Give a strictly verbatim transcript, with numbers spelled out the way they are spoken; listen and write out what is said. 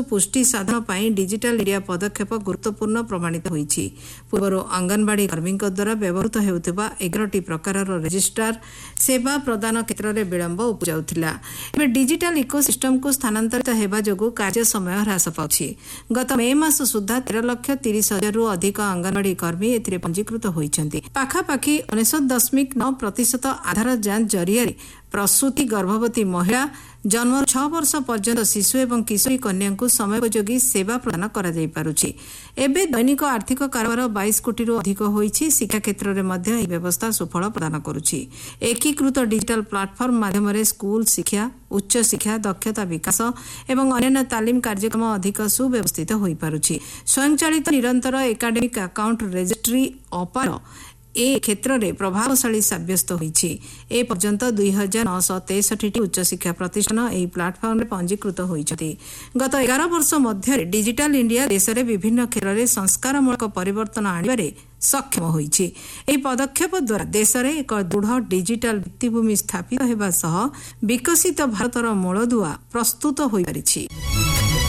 पुष्टि साधन पर डिजिटल इंडिया पदक्षेप गुरुत्वपूर्ण प्रमाणित होईछि। पूर्व अंगनवाड़ी कर्मी द्वारा व्यवहृत हेउथिबा एगारटी प्रकार रजिस्ट्रार सेवा प्रदान क्षेत्र में विलंब उपजाउथिला। एबे डिजिटल इकोसिस्टम को स्थानांतरित हेबा जोगु कार्य समय ह्रास पाउछि। गत मे मास सुधा तेरह लाख तीस हजार अधिक अंगनवाड़ी कर्मी एथिरे पंजीकृत होइछन्ति। पाखापाखि उनसठ दशमिक नौ प्रतिशत आधार जांच जरिया प्रसूति गर्भवती महिला जन्म छह वर्ष पर्यंत शिशु एवं किशोरी कन्या को समयोपयोगी सेवा प्रदान करा जाई पारुछि। एबे दैनिक आर्थिक कारोबार बाईस कोटी रु अधिक होईछि। शिक्षा क्षेत्र में मध्य ଏହି व्यवस्था सुफल प्रदान करुछि। एकीकृत डिजिटल प्लाटफर्म माध्यम स्कूल शिक्षा उच्च शिक्षा दक्षता विकास एवं अन्य तालीम कार्यक्रम अधिक सुव्यवस्थित होई पारुछि। स्वयंचालित निरंतर एकाडेमिक अकाउंट रजिस्ट्री अपार ए क्षेत्र में प्रभावशाली साब्यस्त होईछि। ए पर्यंत दुई हजार नौश तेसठी उच्च शिक्षा प्रतिष्ठान यह प्लाटफर्म में पंजीकृत होईछथि। गत एगार वर्ष मध्य डिजिटल इंडिया देश में विभिन्न क्षेत्र में संस्कारमूलक परिवर्तन आनिबारे सक्षम होईछि। एही पदक्षेप द्वारा देश में एक दृढ़ डिजिटल भित्तिभूमि स्थापित हेबा सह विकसित भारतर मूलदुआ प्रस्तुत होई पारिछि।